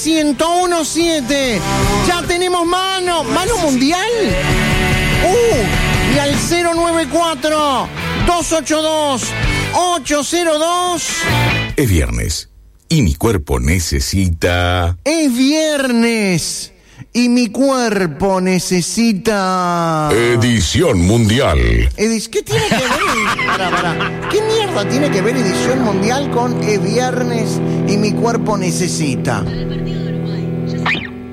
1017. Ya tenemos mano mundial. Y al 094-282-802. Es viernes y mi cuerpo necesita... Es viernes y mi cuerpo necesita... Edición Mundial. ¿Qué tiene que ver? ¿Qué mierda tiene que ver Edición Mundial con Es viernes y mi cuerpo necesita?